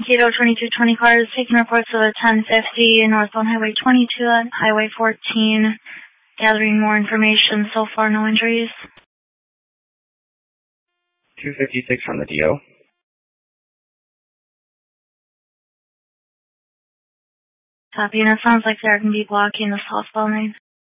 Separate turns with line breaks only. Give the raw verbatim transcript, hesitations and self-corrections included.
Mankato twenty-two twenty cars taking reports of a ten fifty northbound Highway twenty-two and Highway fourteen. Gathering more information. So far, no injuries.
two fifty-six from the D O.
Copy, and it sounds like they're going to be blocking the southbound lane.